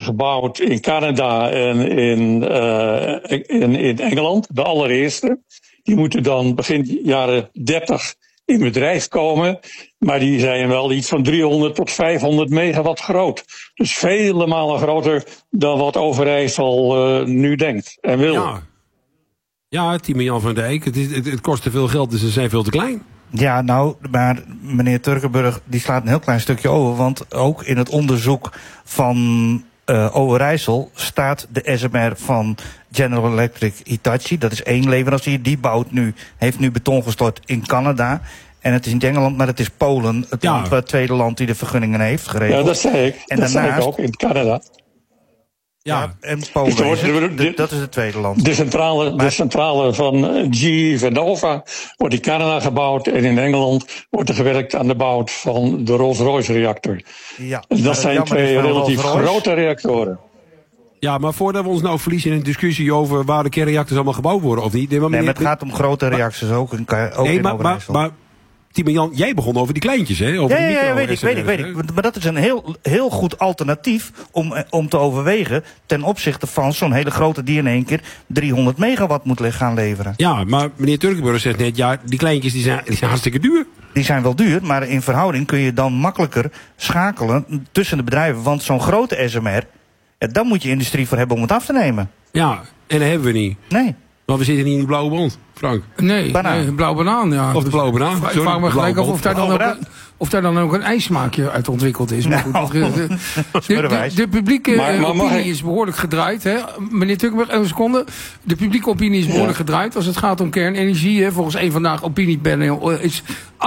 gebouwd in Canada en in Engeland, de allereerste. Die moeten dan begin jaren 30 in bedrijf komen. Maar die zijn wel iets van 300 tot 500 megawatt groot. Dus vele malen groter dan wat Overijssel nu denkt en wil. Ja, Timo-Jan van Dijk. Het kost te veel geld, dus ze zijn veel te klein. Ja, nou, maar meneer Turkenburg die slaat een heel klein stukje over. Want ook in het onderzoek van Overijssel staat de SMR van General Electric Hitachi. Dat is één leverancier. Die heeft nu beton gestort in Canada. En het is in Engeland, maar het is Polen. Het tweede land die de vergunningen heeft geregeld. Ja, dat zei ik. En dat zei ik ook, in Canada. Ja, en Polen dat is het tweede land. De centrale van GE Vernova wordt in Canada gebouwd. En in Engeland wordt er gewerkt aan de bouw van de Rolls-Royce reactor. Ja, en dat zijn twee relatief grote reactoren. Ja, maar voordat we ons nou verliezen in een discussie over waar de kernreactors allemaal gebouwd worden of niet. Nee, maar het gaat om grote reactors ook in Overijssel. Maar Timo-Jan, jij begon over die kleintjes, hè? Over weet ik. Maar dat is een heel goed alternatief om te overwegen ten opzichte van zo'n hele grote die in één keer 300 megawatt moet gaan leveren. Ja, maar meneer Turkenburg zegt net, ja, die kleintjes die zijn hartstikke duur. Die zijn wel duur, maar in verhouding kun je dan makkelijker schakelen tussen de bedrijven. Want zo'n grote SMR, daar moet je industrie voor hebben om het af te nemen. Ja, en dat hebben we niet. Nee. Want we zitten niet in die blauwe band, Frank. Nee, blauwe banaan, ja. Of de blauwe banaan. Ik vraag me gelijk af of daar dan ook een ijsmaakje uit ontwikkeld is. Maar goed, de publieke opinie is behoorlijk gedraaid. Hè? Meneer Tukkenberg, even een seconde. De publieke opinie is behoorlijk gedraaid als het gaat om kernenergie. Hè? Volgens een vandaag opiniepanel is 78%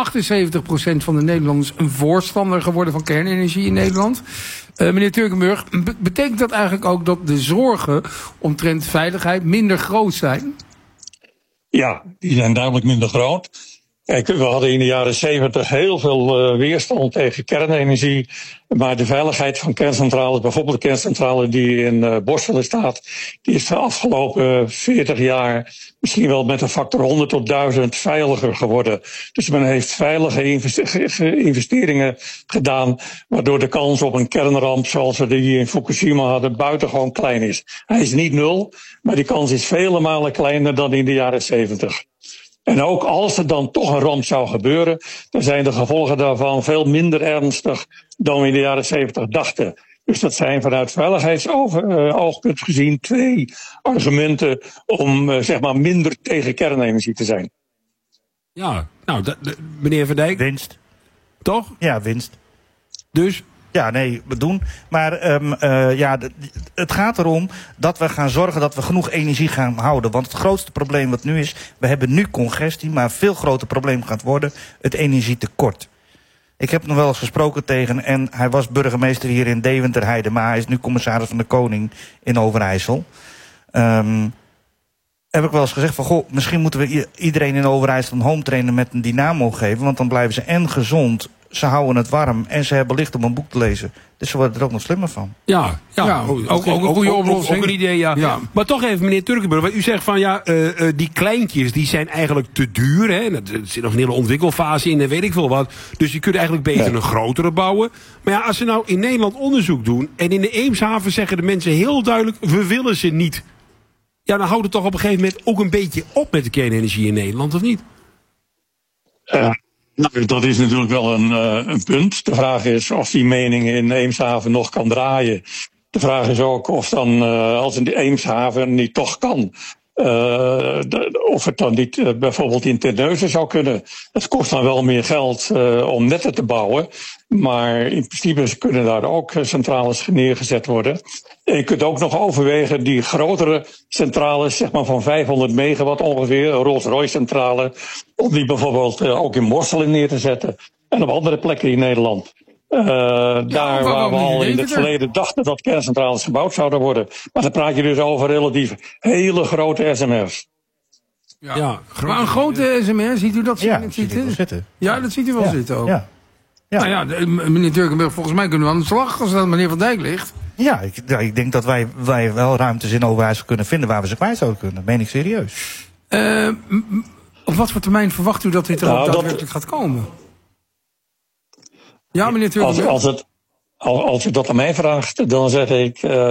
van de Nederlanders een voorstander geworden van kernenergie in Nederland. Meneer Turkenburg, betekent dat eigenlijk ook dat de zorgen omtrent veiligheid minder groot zijn? Ja, die zijn duidelijk minder groot. Kijk, we hadden in de jaren 70 heel veel weerstand tegen kernenergie. Maar de veiligheid van kerncentrales, bijvoorbeeld de kerncentrale die in Borselen staat, die is de afgelopen 40 jaar misschien wel met een factor 100 tot 1000 veiliger geworden. Dus men heeft veilige investeringen gedaan, waardoor de kans op een kernramp zoals we die in Fukushima hadden buitengewoon klein is. Hij is niet nul, maar die kans is vele malen kleiner dan in de jaren 70. En ook als er dan toch een ramp zou gebeuren, dan zijn de gevolgen daarvan veel minder ernstig dan we in de jaren 70 dachten. Dus dat zijn vanuit veiligheidsoogpunt gezien twee argumenten om zeg maar minder tegen kernenergie te zijn. Ja, nou, meneer Van Dijk. Winst. Toch? Ja, winst. Dus? Ja, nee, we doen. Maar het gaat erom dat we gaan zorgen dat we genoeg energie gaan houden. Want het grootste probleem wat nu is, we hebben nu congestie, maar een veel groter probleem gaat worden het energietekort. Ik heb nog wel eens gesproken tegen, en hij was burgemeester hier in Deventer-Heide, maar hij is nu commissaris van de Koning in Overijssel. Heb ik wel eens gezegd van, goh, misschien moeten we iedereen in Overijssel een home trainer met een dynamo geven, want dan blijven ze en gezond, ze houden het warm en ze hebben licht om een boek te lezen. Dus ze worden er ook nog slimmer van. Ja, ook een goede oplossing. Ook een idee, ja. Maar toch even, meneer Turkenburg, wat u zegt van die kleintjes, die zijn eigenlijk te duur. Hè? Er zit nog een hele ontwikkelfase in en weet ik veel wat. Dus je kunt eigenlijk beter een grotere bouwen. Maar ja, als ze nou in Nederland onderzoek doen en in de Eemshaven zeggen de mensen heel duidelijk, we willen ze niet. Ja, dan houdt het toch op een gegeven moment ook een beetje op met de kernenergie in Nederland, of niet? Nou, dat is natuurlijk wel een punt. De vraag is of die mening in Eemshaven nog kan draaien. De vraag is ook of dan, als in de Eemshaven niet toch kan, of het dan niet bijvoorbeeld in Terneuzen zou kunnen. Het kost dan wel meer geld om netten te bouwen. Maar in principe kunnen daar ook centrales neergezet worden. En je kunt ook nog overwegen die grotere centrales, zeg maar van 500 megawatt ongeveer, een Rolls-Royce centrale, om die bijvoorbeeld ook in Borselen neer te zetten. En op andere plekken in Nederland. Daar waar we al in het verleden dachten dat kerncentrales gebouwd zouden worden. Maar dan praat je dus over relatief hele grote SMR's. Ja, maar een grote SMR, ziet u dat zitten? Ja, dat ziet u wel zitten ook. Ja. Nou ja, meneer Turkenburg, volgens mij kunnen we aan de slag als dat meneer Van Dijk ligt. Ja, ik denk dat wij wel ruimtes in Overijssel kunnen vinden waar we ze kwijt zouden kunnen. Meen ik serieus. Op wat voor termijn verwacht u dat dit er ook daadwerkelijk gaat komen? Ja, meneer Turkenburg. Als u dat aan mij vraagt, dan zeg ik